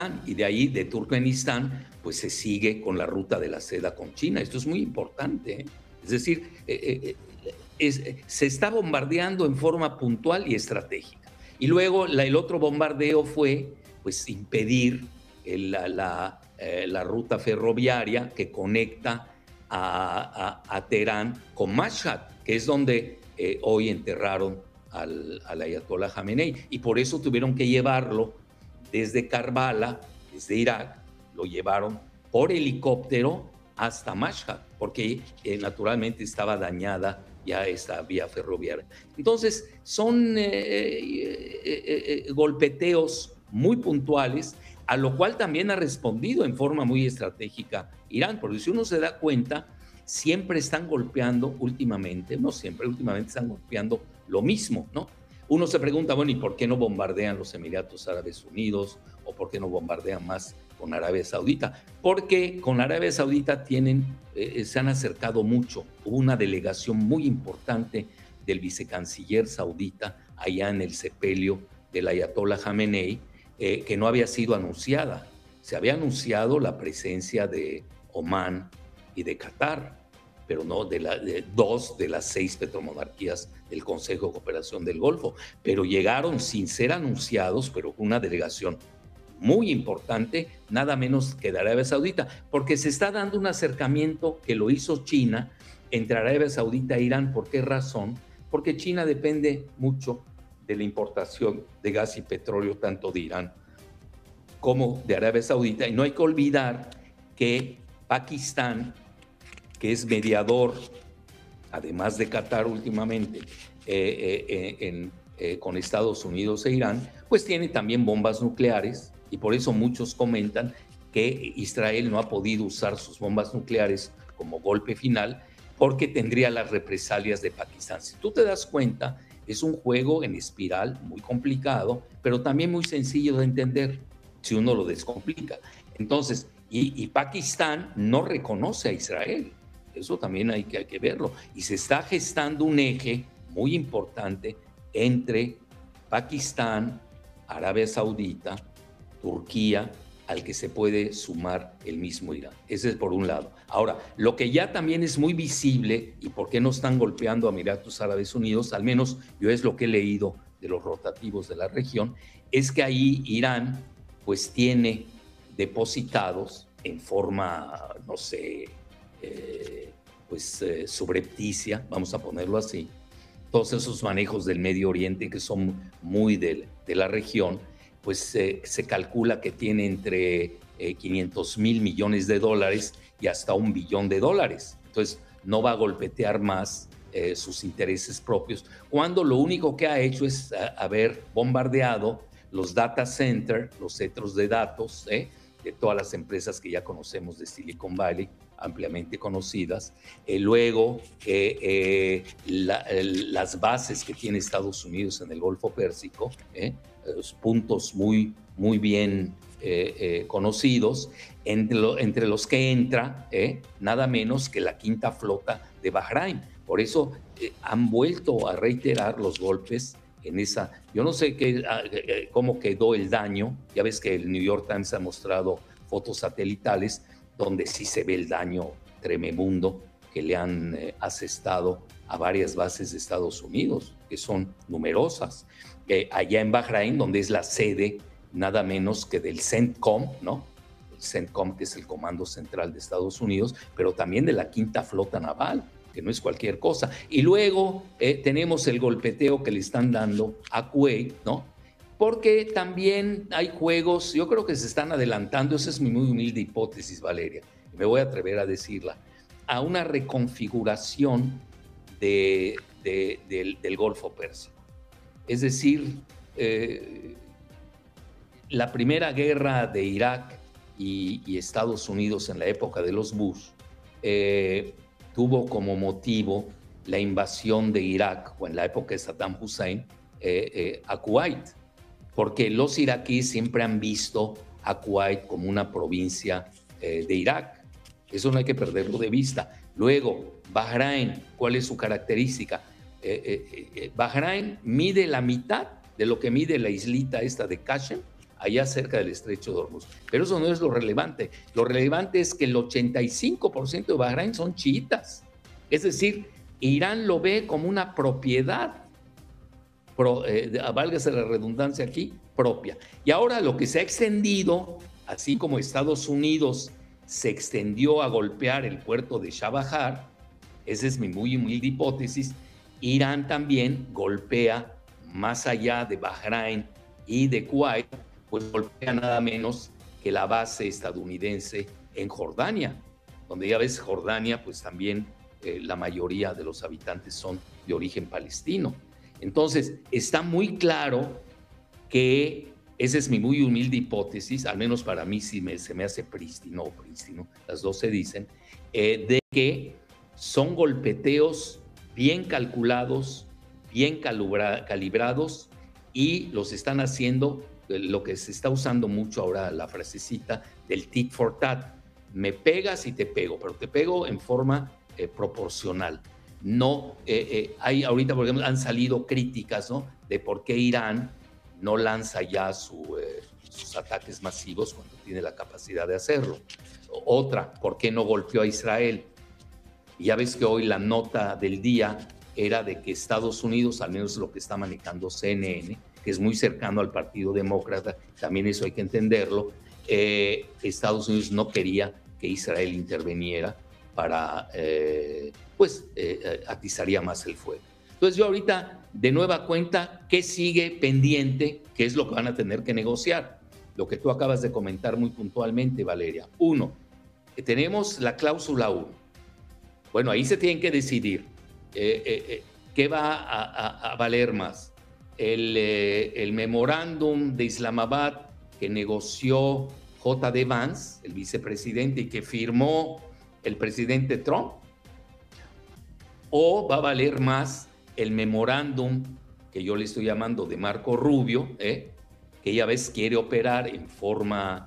y de ahí, de Turkmenistán, pues se sigue con la ruta de la seda con China. Esto es muy importante, ¿eh? Es decir, se está bombardeando en forma puntual y estratégica. Y luego el otro bombardeo fue pues impedir la ruta ferroviaria que conecta a Teherán con Mashhad, que es donde hoy enterraron al ayatollah Jamenei. Y por eso tuvieron que llevarlo desde Karbala, desde Irak, lo llevaron por helicóptero hasta Mashhad, porque naturalmente estaba dañada ya esta vía ferroviaria. Entonces, son golpeteos muy puntuales, a lo cual también ha respondido en forma muy estratégica Irán, porque si uno se da cuenta, siempre están golpeando últimamente, no siempre, últimamente están golpeando lo mismo, ¿no? Uno se pregunta, bueno, ¿y por qué no bombardean los Emiratos Árabes Unidos? ¿O por qué no bombardean más con Arabia Saudita? Porque con Arabia Saudita se han acercado mucho. Hubo una delegación muy importante del vicecanciller saudita allá en el sepelio del ayatollah Jamenei, que no había sido anunciada. Se había anunciado la presencia de Omán y de Qatar, pero no de dos de las 6 petromonarquías del Consejo de Cooperación del Golfo, pero llegaron sin ser anunciados, pero con una delegación muy importante, nada menos que de Arabia Saudita, porque se está dando un acercamiento que lo hizo China entre Arabia Saudita e Irán. ¿Por qué razón? Porque China depende mucho de la importación de gas y petróleo, tanto de Irán como de Arabia Saudita, y no hay que olvidar que Pakistán, que es mediador, además de Qatar últimamente, con Estados Unidos e Irán, pues tiene también bombas nucleares, y por eso muchos comentan que Israel no ha podido usar sus bombas nucleares como golpe final, porque tendría las represalias de Pakistán. Si tú te das cuenta, es un juego en espiral muy complicado, pero también muy sencillo de entender si uno lo descomplica. Entonces, y Pakistán no reconoce a Israel. Eso también hay que verlo. Y se está gestando un eje muy importante entre Pakistán, Arabia Saudita, Turquía, al que se puede sumar el mismo Irán. Ese es por un lado. Ahora, lo que ya también es muy visible, y por qué no están golpeando a Emiratos Árabes Unidos, al menos yo es lo que he leído de los rotativos de la región, es que ahí Irán pues tiene depositados en forma, no sé, subrepticia, vamos a ponerlo así, todos esos manejos del Medio Oriente que son muy de la región, pues se calcula que tiene entre 500,000 millones de dólares y hasta $1 billón. Entonces, no va a golpetear más sus intereses propios, cuando lo único que ha hecho es haber bombardeado los data centers, los centros de datos, de todas las empresas que ya conocemos de Silicon Valley, ampliamente conocidas. Luego, las bases que tiene Estados Unidos en el Golfo Pérsico, los puntos muy, muy bien conocidos, entre los que entra nada menos que la quinta flota de Bahrein. Por eso han vuelto a reiterar los golpes en esa. Yo no sé cómo quedó el daño. Ya ves que el New York Times ha mostrado fotos satelitales donde sí se ve el daño tremebundo que le han asestado a varias bases de Estados Unidos, que son numerosas. Allá en Bahrein, donde es la sede nada menos que del CENTCOM, ¿no? El CENTCOM, que es el Comando Central de Estados Unidos, pero también de la Quinta Flota Naval, que no es cualquier cosa. Y luego tenemos el golpeteo que le están dando a Kuwait, ¿no? Porque también hay juegos, yo creo que se están adelantando, esa es mi muy humilde hipótesis, Valeria, y me voy a atrever a decirla, a una reconfiguración del Golfo Pérsico. Es decir, la primera guerra de Irak y Estados Unidos en la época de los Bush tuvo como motivo la invasión de Irak, o en la época de Saddam Hussein, a Kuwait, porque los iraquíes siempre han visto a Kuwait como una provincia de Irak. Eso no hay que perderlo de vista. Luego, Bahrein, ¿cuál es su característica? Bahrein mide la mitad de lo que mide la islita esta de Qashem, allá cerca del estrecho de Hormuz. Pero eso no es lo relevante. Lo relevante es que el 85% de Bahrein son chiitas. Es decir, Irán lo ve como una propiedad, válgase la redundancia aquí, propia. Y ahora lo que se ha extendido, así como Estados Unidos se extendió a golpear el puerto de Chabahar, esa es mi muy humilde hipótesis, Irán también golpea más allá de Bahrein y de Kuwait, pues golpea nada menos que la base estadounidense en Jordania, donde ya ves Jordania, pues también la mayoría de los habitantes son de origen palestino. Entonces, está muy claro que esa es mi muy humilde hipótesis, al menos para mí sí se me hace prístino o prístino, las dos se dicen, de que son golpeteos bien calculados, bien calibrados y los están haciendo, lo que se está usando mucho ahora, la frasecita del tit for tat. Me pegas y te pego, pero te pego en forma proporcional. No, hay ahorita, por ejemplo, han salido críticas, ¿no?, de por qué Irán no lanza ya sus ataques masivos cuando tiene la capacidad de hacerlo. Otra, ¿por qué no golpeó a Israel? Y ya ves que hoy la nota del día era de que Estados Unidos, al menos lo que está manejando CNN, que es muy cercano al Partido Demócrata, también eso hay que entenderlo, Estados Unidos no quería que Israel interviniera para, atizaría más el fuego. Entonces yo ahorita, de nueva cuenta, ¿qué sigue pendiente? ¿Qué es lo que van a tener que negociar? Lo que tú acabas de comentar muy puntualmente, Valeria. Uno, tenemos la cláusula 1. Bueno, ahí se tienen que decidir qué va a valer más. El memorándum de Islamabad que negoció J.D. Vance, el vicepresidente, y que firmó el presidente Trump, o va a valer más el memorándum que yo le estoy llamando de Marco Rubio, que ya ves quiere operar en forma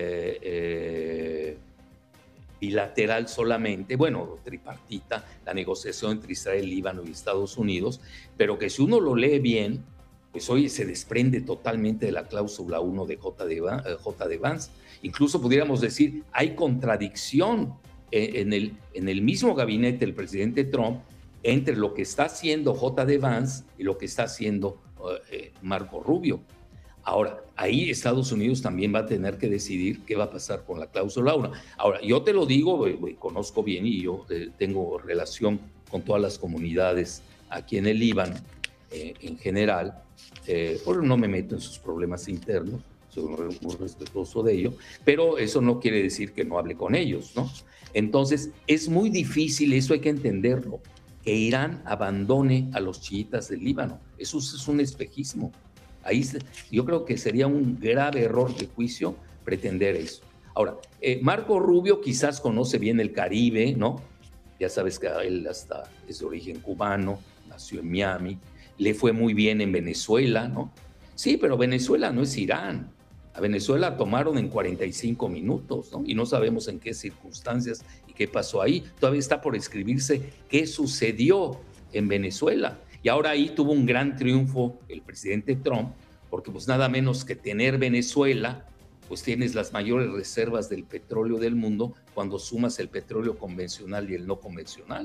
bilateral solamente, bueno, tripartita, la negociación entre Israel, Líbano y Estados Unidos, pero que si uno lo lee bien, pues hoy se desprende totalmente de la cláusula 1 de J.D. Vance. Incluso pudiéramos decir, hay contradicción en el mismo gabinete del presidente Trump entre lo que está haciendo J.D. Vance y lo que está haciendo Marco Rubio. Ahora, ahí Estados Unidos también va a tener que decidir qué va a pasar con la cláusula 1. Ahora, yo te lo digo, conozco bien y yo tengo relación con todas las comunidades aquí en el Líbano en general, porque no me meto en sus problemas internos, soy muy respetuoso de ello, pero eso no quiere decir que no hable con ellos, ¿no? Entonces, es muy difícil, eso hay que entenderlo, que Irán abandone a los chiitas del Líbano. Eso es un espejismo. Ahí yo creo que sería un grave error de juicio pretender eso. Ahora, Marco Rubio quizás conoce bien el Caribe, ¿no? Ya sabes que él hasta es de origen cubano, nació en Miami, le fue muy bien en Venezuela, ¿no? Sí, pero Venezuela no es Irán. A Venezuela tomaron en 45 minutos, ¿no? Y no sabemos en qué circunstancias y qué pasó ahí. Todavía está por escribirse qué sucedió en Venezuela. Y ahora ahí tuvo un gran triunfo el presidente Trump, porque pues nada menos que tener Venezuela, pues tienes las mayores reservas del petróleo del mundo cuando sumas el petróleo convencional y el no convencional.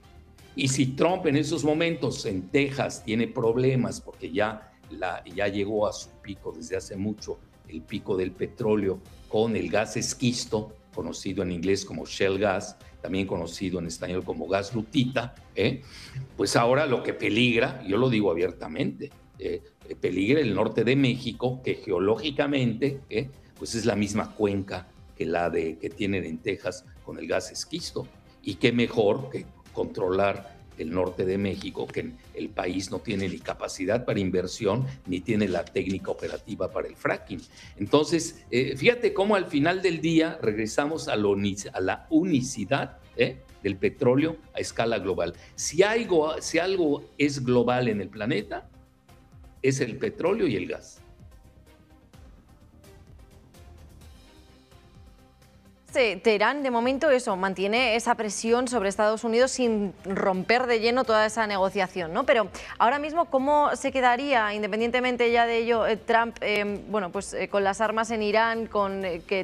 Y si Trump en esos momentos en Texas tiene problemas porque ya llegó a su pico desde hace mucho, el pico del petróleo con el gas esquisto, conocido en inglés como shale gas, también conocido en español como gas lutita, pues ahora lo que peligra, yo lo digo abiertamente, peligra el norte de México, que geológicamente pues es la misma cuenca que la que tienen en Texas con el gas esquisto. Y qué mejor que controlar el norte de México, que el país no tiene ni capacidad para inversión, ni tiene la técnica operativa para el fracking. Entonces, fíjate cómo al final del día regresamos a la unicidad del petróleo a escala global. Si algo es global en el planeta, es el petróleo y el gas. Teherán de momento eso mantiene esa presión sobre Estados Unidos sin romper de lleno toda esa negociación, ¿no? Pero ahora mismo, ¿cómo se quedaría, independientemente ya de ello, Trump, bueno, pues con las armas en Irán, con que